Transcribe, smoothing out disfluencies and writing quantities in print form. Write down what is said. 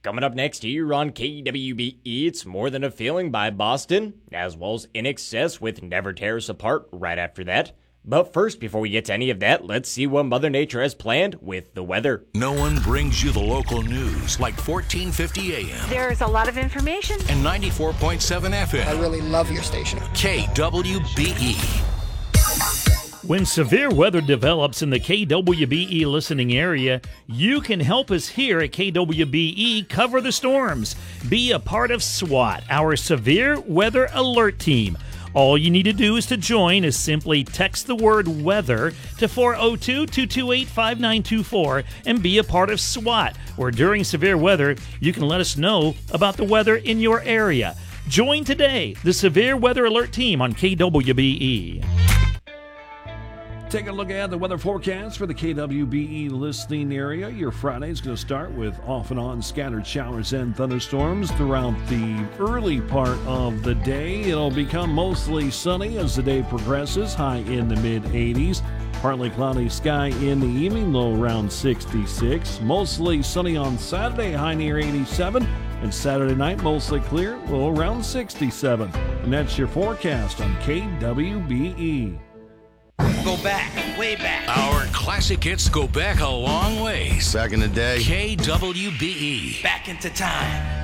Coming up next here on KWBE, it's More Than a Feeling by Boston, as well as In Excess with Never Tear Us Apart right after that. But first, before we get to any of that, let's see what Mother Nature has planned with the weather. No one brings you the local news like 1450 AM. There's a lot of information. And 94.7 FM. I really love your station. KWBE. When severe weather develops in the KWBE listening area, you can help us here at KWBE cover the storms. Be a part of SWAT, our Severe Weather Alert Team. All you need to do is to join is simply text the word weather to 402-228-5924 and be a part of SWAT, where during severe weather, you can let us know about the weather in your area. Join today, the Severe Weather Alert Team on KWBE. Take a look at the weather forecast for the KWBE listening area. Your Friday is going to start with off and on scattered showers and thunderstorms throughout the early part of the day. It'll become mostly sunny as the day progresses, high in the mid-80s. Partly cloudy sky in the evening, low around 66. Mostly sunny on Saturday, high near 87. And Saturday night, mostly clear, low around 67. And that's your forecast on KWBE. Go back, way back. Our classic hits go back a long ways. Back in the day. KWBE. Back into time.